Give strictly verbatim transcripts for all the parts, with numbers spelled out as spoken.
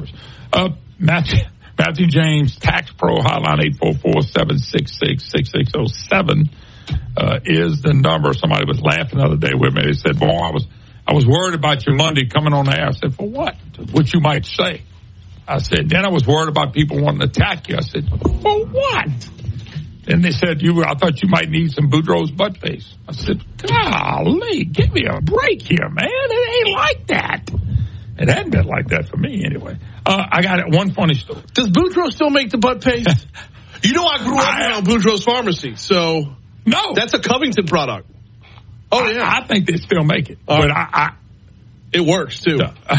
service. Uh, Matthew, Matthew James, Tax Pro Hotline, eight four four, seven six six, six six zero seven uh, is the number. Somebody was laughing the other day with me. They said, boy, I was, I was worried about your Monday coming on the air. I said, for what? What you might say. I said, then I was worried about people wanting to attack you. I said, for what? And they said, "You, I thought you might need some Boudreaux's butt paste." I said, golly, give me a break here, man. It ain't like that. It hadn't been like that for me anyway. Uh, I got one funny story. Does Boudreaux still make the butt paste? You know, I grew up I, around Boudreaux's Pharmacy, so no, that's a Covington product. Oh, I, yeah. I think they still make it. Uh, but I, I, it works, too. Uh,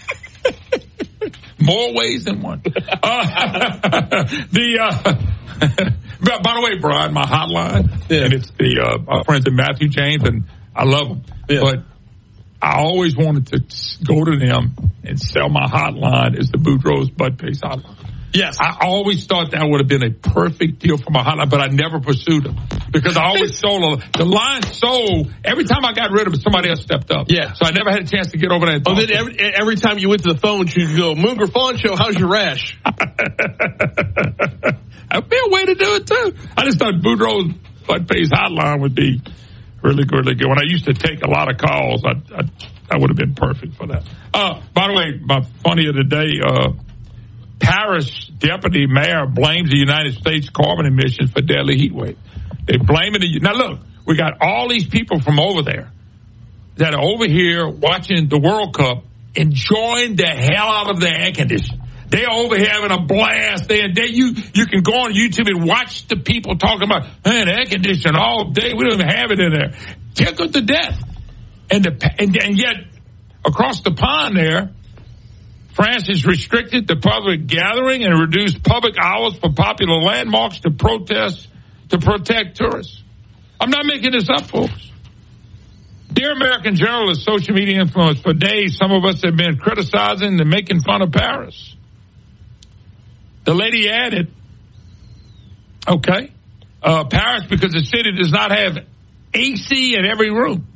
more ways than one. Uh, the... Uh, But, by the way, Brian, my hotline, yeah. and it's the uh, my friends at Matthew James, and I love them. Yeah. But I always wanted to go to them and sell my hotline as the Boudreaux's butt paste hotline. Yes. I always thought that would have been a perfect deal for my hotline, but I never pursued them because I always sold a, the line sold. Every time I got rid of it, somebody else stepped up. Yeah. So I never had a chance to get over that. Oh, then every, every time you went to the phone, you'd go, Moonger Fawn Show, how's your rash? That'd be a way to do it, too. I just thought Boudreaux's butt paste hotline would be really, really good. When I used to take a lot of calls, I, I, I would have been perfect for that. Uh, by the way, my funny of the day, uh, Paris deputy mayor blames the United States carbon emissions for deadly heat wave. They blame it. Now, look, we got all these people from over there that are over here watching the World Cup, enjoying the hell out of their air conditioning. They're over here having a blast. They, they, you, you can go on YouTube and watch the people talking about, man, air conditioning all day. We don't even have it in there. Tickled to death. And, the, and, and yet, across the pond there, France has restricted the public gathering and reduced public hours for popular landmarks to protest, to protect tourists. I'm not making this up, folks. Dear American journalists, social media influence, for days, some of us have been criticizing and making fun of Paris. The lady added, okay, uh, Paris, because the city does not have A C in every room.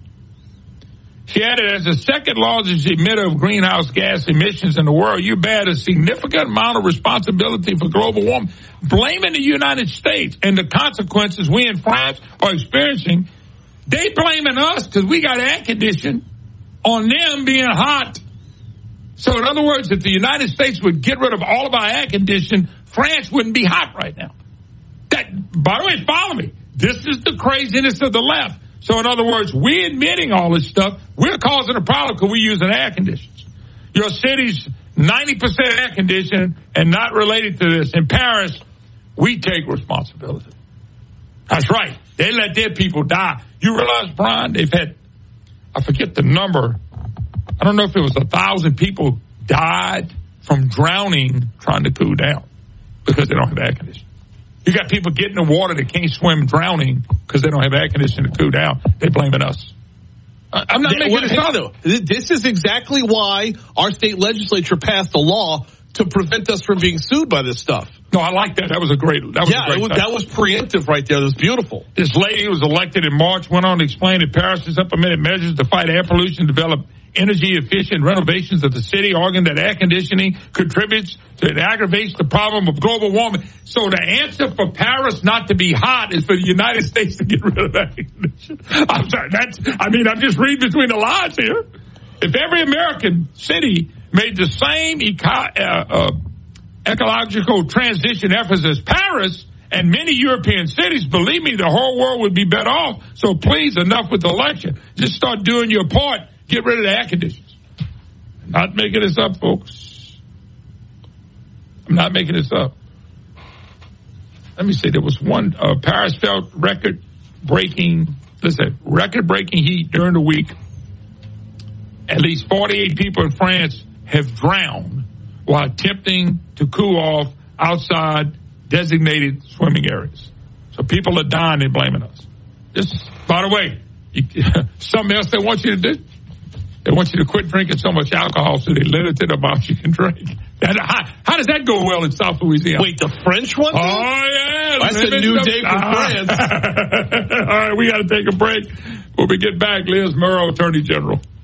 She added, as the second largest emitter of greenhouse gas emissions in the world, you bear a significant amount of responsibility for global warming, blaming the United States and the consequences we in France are experiencing. They blaming us because we got air conditioning on them being hot. So in other words, if the United States would get rid of all of our air conditioning, France wouldn't be hot right now. That, by the way, follow me. This is the craziness of the left. So in other words, we're admitting all this stuff. We're causing a problem because we're using air conditioners. Your city's ninety percent air conditioning and not related to this. In Paris, we take responsibility. That's right. They let their people die. You realize, Brian, they've had, I forget the number, I don't know if it was a thousand people died from drowning trying to cool down because they don't have air conditioning. You got people getting in the water that can't swim drowning because they don't have air conditioning to cool down. They blaming us. I'm not making this up. This is exactly why our state legislature passed a law to prevent us from being sued by this stuff. No, I like that. That was a great. That was yeah, a great was, that was preemptive right there. That was beautiful. This lady who was elected in March went on to explain that Paris has implemented measures to fight air pollution, develop energy-efficient renovations of the city, arguing that air conditioning contributes to it aggravates the problem of global warming. So the answer for Paris not to be hot is for the United States to get rid of air conditioning. I'm sorry. That's. I mean, I'm just reading between the lines here. If every American city made the same eco- uh, uh, ecological transition efforts as Paris and many European cities, believe me, the whole world would be better off. So please, enough with the election. Just start doing your part. Get rid of the air conditioners. I'm not making this up, folks. I'm not making this up. Let me say, there was one, uh, Paris felt record-breaking, listen, record-breaking heat during the week. At least forty-eight people in France have drowned while attempting to cool off outside designated swimming areas. So people are dying and blaming us. This, by the way, you, something else they want you to do? They want you to quit drinking so much alcohol so they limit the amount you can drink. And how, how does that go well in South Louisiana? Wait, the French one? Oh, yeah. That's a new day for uh, France. All right, we got to take a break. When we get back, Liz Murrow, Attorney General.